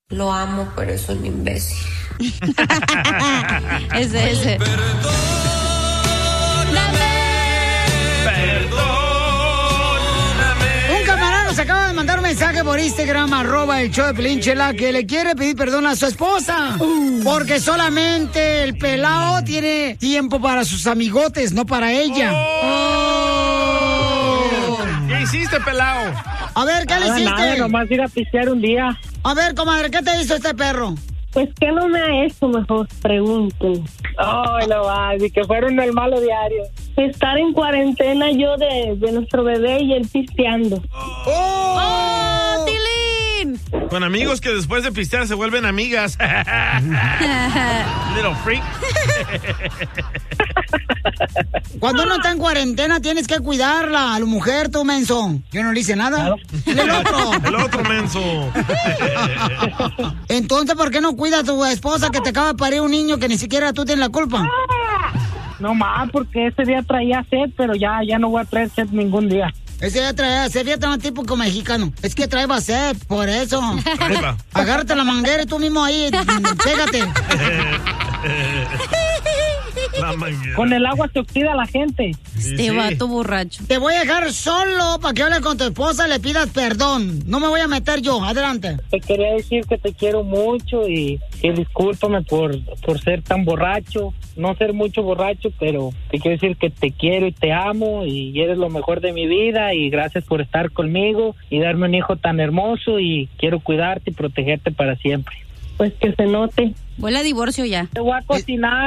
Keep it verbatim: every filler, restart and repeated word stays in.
Lo amo, pero es un imbécil. Ese, ese. Perdóname. Un camarada se acaba de mandar un mensaje por Instagram, arroba el show de Pelín, Chela, que le quiere pedir perdón a su esposa. Uh. Porque solamente el pelao tiene tiempo para sus amigotes, no para ella. Oh. Oh. ¿Qué hiciste, pelao? A ver, ¿qué ah, le hiciste? Nada, nomás ir a pistear un día. A ver, comadre, ¿qué te hizo este perro? Pues que no me ha hecho, mejor pregunten. Ay, no va, y que fueron el malo diario. Estar en cuarentena yo de, de nuestro bebé y él pisteando. ¡Oh! ¡Oh, Tilín! Con amigos que después de pistear se vuelven amigas. Little freak. Cuando uno está en cuarentena tienes que cuidarla, a la mujer, tú, menso. Yo no le hice nada. El otro. El otro, menso. Entonces, ¿por qué no cuida a tu esposa que te acaba de parir un niño que ni siquiera tú tienes la culpa? No más, porque ese día traía sed, pero ya, ya no voy a traer sed ningún día. Ese día traía sed, fíjate, un tipo como mexicano. Es que traía sed, por eso. Traeba. Agárrate la manguera y tú mismo ahí, pégate. Con el agua se oxida la gente. Este sí, vato sí. borracho. Te voy a dejar solo para que hables con tu esposa y le pidas perdón. No me voy a meter yo. Adelante. Te quería decir que te quiero mucho y que discúlpame por, por ser tan borracho. No ser mucho borracho, pero te quiero decir que te quiero y te amo y eres lo mejor de mi vida y gracias por estar conmigo y darme un hijo tan hermoso y quiero cuidarte y protegerte para siempre. Pues que se note. Huele a divorcio ya. Te voy a cocinar.